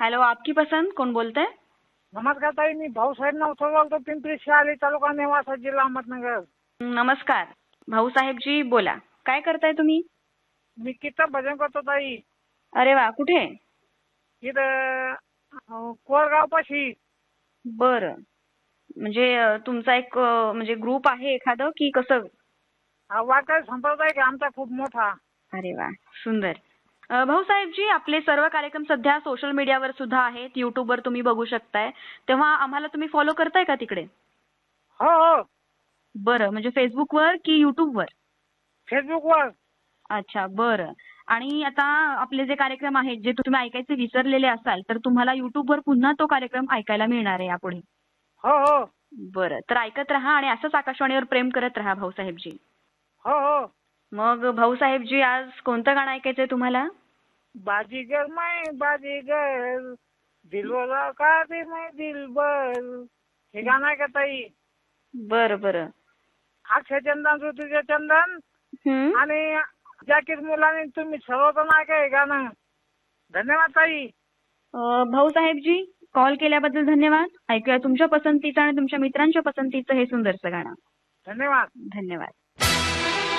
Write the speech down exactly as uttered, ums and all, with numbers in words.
Hello, आपकी पसंद कोण बोलतंय? नमस्कार ताई, मी भाऊसाहेब नवथर बोलतो, पिंपरी शहाली तालुका नेवासा जिल्हा अहमदनगर. नमस्कार भाऊसाहेब जी, बोला काय करताय तुम्ही? मी किती भजन करतो ताई. अरे वा, कुठे? इथं कोरगाव पाशी. बरं, म्हणजे अ, तुमचा एक अ, म्हणजे ग्रुप आहे एखादं की कसं? वारकरी संप्रदाय आहे आमचा खूप मोठा. अरे वा, सुंदर. अ, भाऊसाहेब जी, आपले सर्व कार्यक्रम सध्या सोशल मीडियावर सुद्धा आहेत, युट्यूबवर तुम्ही बघू शकताय. तेव्हा आम्हाला तुम्ही फॉलो करताय का तिकडे? हो हो, बरं, म्हणजे फेसबुकवर की युट्यूबवर? फेसबुकवर. अच्छा, बरं. आणि आता आपले जे कार्यक्रम आहेत जे तुम्ही ऐकायचे विसरलेले असाल तर तुम्हाला युट्यूबवर पुन्हा तो कार्यक्रम ऐकायला मिळणार आहे यापुढे. हो हो बरं, तर ऐकत राहा आणि असंच आकाशवाणीवर प्रेम करत राहा भाऊसाहेबजी. हो हो. मग भाऊसाहेबजी, आज कोणतं गाणं ऐकायचंय तुम्हाला? बाजीगर मैं बाजीगर, दिलवाला का दे मैं दिलबर. हे गाणं आहे का ताई? बरं बरं. अक्षय चंदन, ऋतुजा चंदन हम्म. आणि जाकीर मुलाने तुम्ही सर्वजण ऐका हे गाणं. धन्यवाद ताई. अं, भाऊसाहेबजी, कॉल केल्याबद्दल धन्यवाद. ऐकूया तुमच्या पसंतीचं आणि तुमच्या मित्रांच्या पसंतीचं हे सुंदरसं गाणं. धन्यवाद. धन्यवाद.